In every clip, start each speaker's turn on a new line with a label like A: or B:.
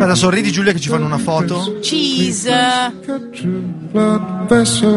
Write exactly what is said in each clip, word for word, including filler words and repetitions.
A: Aspetta, sorridi Giulia che ci fanno una foto.
B: Cheese.
A: Ok,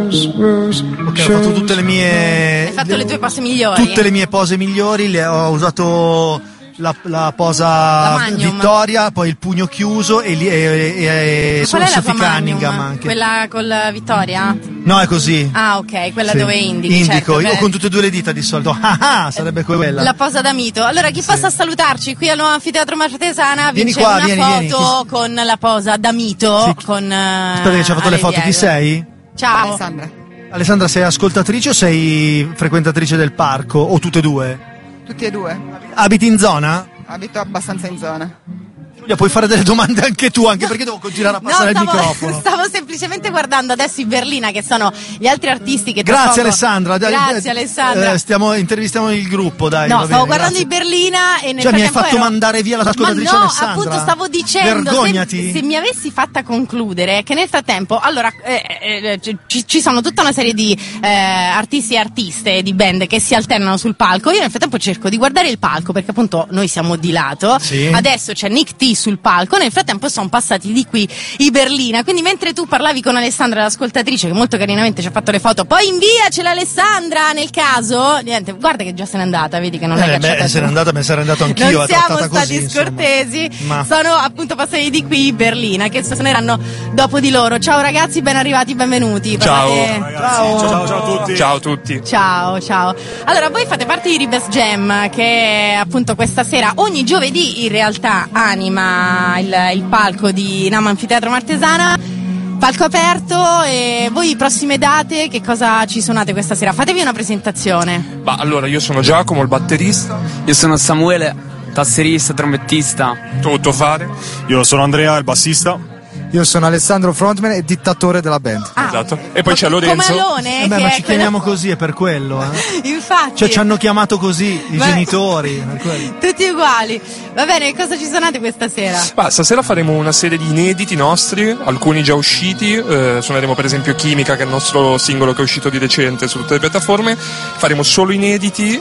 A: ho fatto tutte le mie...
B: Hai fatto le tue pose migliori.
A: Tutte le mie pose migliori, le ho usato la, la posa
B: La
A: Vittoria, poi il pugno chiuso e, li, e, e, e
B: qual è la tua
A: Cunningham
B: Magnum?
A: anche.
B: Quella con la Vittoria?
A: No, è così.
B: Ah, ok, quella
A: Sì.
B: dove indichi.
A: Indico,
B: certo,
A: io
B: beh.
A: con tutte e due le dita di solito. Ah, ah, sarebbe quella.
B: La posa da mito. Allora, chi
A: Sì.
B: passa a salutarci qui al nuovo anfiteatro Martesana
A: Vieni
B: vince
A: qua,
B: una
A: vieni,
B: foto
A: vieni, chi-
B: con la posa da mito.
A: Sì.
B: Con, uh,
A: Aspetta che ci ha fatto le foto. Chi sei?
B: Ciao.
C: Alessandra.
A: Alessandra, sei ascoltatrice o sei frequentatrice del parco? O tutte e due?
C: Tutti e due.
A: Abiti in zona?
C: Abito abbastanza in zona.
A: Giulia, puoi fare delle domande anche tu, anche perché devo continuare a passare
B: no,
A: il
B: stavo,
A: microfono.
B: stavo semplicemente guardando adesso i Berlina, che sono gli altri artisti che tra
A: Grazie
B: poco-
A: Alessandra. Dai,
B: Grazie
A: eh,
B: Alessandra.
A: eh, stiamo, intervistiamo il gruppo, dai.
B: No,
A: va
B: stavo
A: bene,
B: guardando
A: grazie.
B: i Berlina e nel
A: Cioè, mi hai
B: frattempo
A: fatto
B: ero-
A: mandare via la ascoltatrice
B: Ma no,
A: Alessandra?
B: appunto stavo dicendo,
A: Vergognati.
B: se, se mi avessi fatta concludere che nel frattempo, allora, eh, eh, eh, ci, ci sono tutta una serie di eh, artisti e artiste, di band che si alternano sul palco. Io nel frattempo cerco di guardare il palco perché appunto noi siamo di lato.
A: Sì.
B: Adesso c'è Nick T sul palco, nel frattempo sono passati di qui i Berlina. Quindi mentre tu parlavi con Alessandra, l'ascoltatrice, che molto carinamente ci ha fatto le foto, poi inviacela Alessandra nel caso. Niente, guarda che già se n'è andata, vedi che non è
A: Eh,
B: cacciata
A: beh, se n'è
B: giù.
A: andata, me ne sarei andato anch'io.
B: Non
A: è
B: siamo
A: trattata
B: stati
A: così, insomma.
B: scortesi,
A: Ma-
B: sono appunto passati di qui i Berlina che suoneranno dopo di loro. Ciao ragazzi, ben arrivati, benvenuti.
D: Ciao.
B: Parlate-
D: Ciao. Ciao, ciao a tutti. Ciao a tutti.
B: Ciao, ciao. Allora, voi fate parte di Ribes Jam, che appunto questa sera, ogni giovedì in realtà, anima il, il palco di Nama Anfiteatro Martesana. Palco aperto. E voi prossime date, che cosa ci suonate questa sera? Fatevi una presentazione.
D: Ma allora, io sono Giacomo, il batterista.
E: Io sono Samuele, tasserista, trombettista.
D: Tutto fare.
F: Io sono Andrea, il bassista.
G: Io sono Alessandro, frontman e dittatore della band.
B: Ah,
D: Esatto. E poi c'è Lorenzo.
B: Come Alone,
A: Eh beh,
B: che
A: ma
B: è
A: ci
B: quello-
A: chiamiamo così, è per quello, eh.
B: Infatti.
A: Cioè, ci hanno chiamato così i
B: Beh.
A: genitori. Per quello.
B: Tutti uguali. Va bene, cosa ci suonate questa sera?
D: Ma stasera faremo una serie di inediti nostri, alcuni già usciti. Eh, suoneremo per esempio Chimica, che è il nostro singolo che è uscito di recente su tutte le piattaforme. Faremo solo inediti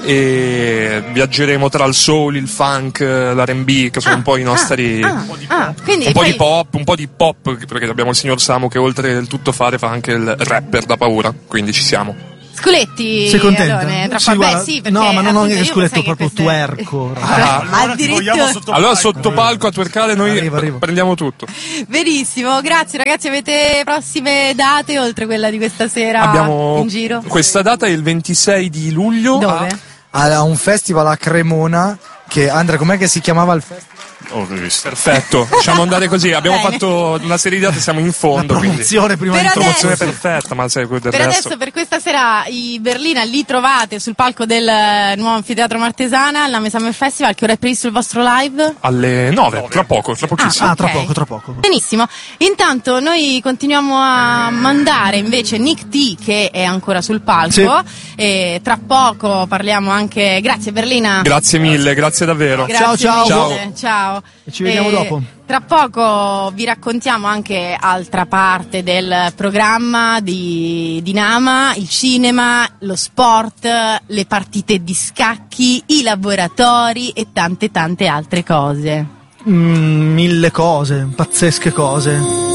D: e viaggeremo tra il soul, il funk, l'R and B, che sono
B: Ah,
D: un po' i nostri.
B: ah, ah, quindi
D: un po'
B: poi-
D: di pop, un po' di pop, perché abbiamo il signor Samu che oltre il tutto fare fa anche il rapper da paura, quindi ci siamo.
B: Sculetti.
A: Sei contenta?
B: Alone, tra
A: Sì,
B: po'. Beh,
A: guarda,
B: sì, perché
A: no, ma non ho
B: appunto
A: neanche
B: io
A: sculetto,
B: sai che
A: proprio
B: queste-
A: twerco.
D: Ah,
B: Addirittura.
D: allora sotto palco a twerkare noi
A: Arrivo, arrivo.
D: prendiamo tutto.
B: Benissimo, grazie ragazzi. Avete prossime date oltre quella di questa sera
D: Abbiamo
B: in giro?
D: questa data è il ventisei di luglio.
B: Dove?
G: A un festival a Cremona che, Andrea, com'è che si chiamava il festival?
F: Oh, visto.
D: Perfetto, lasciamo andare così. Abbiamo
B: Bene.
D: fatto una serie di date, siamo in fondo. Quindi.
A: Promozione prima
B: Per
A: di tutto.
D: Promozione
B: adesso-
D: perfetta, ma sai quel del
B: Per
D: resto.
B: adesso, per questa sera, i Berlina li trovate sul palco del eh, nuovo anfiteatro Martesana, al Name Summer Festival. Che ora è previsto il vostro live?
D: Alle nove, tra poco, tra pochissimo.
A: Ah, tra
B: Ok.
A: poco, tra poco.
B: Benissimo. Intanto noi continuiamo a mandare invece Nick T, che è ancora sul palco.
A: Sì.
B: E tra poco parliamo anche. Grazie Berlina.
D: Grazie mille, grazie davvero.
B: Grazie
A: Ciao, ciao.
B: mille. Ciao.
A: E ci vediamo dopo.
B: Tra poco vi raccontiamo anche altra parte del programma di, di Nama, il cinema, lo sport, le partite di scacchi, i laboratori e tante tante altre cose.
A: Mm, mille cose, pazzesche cose.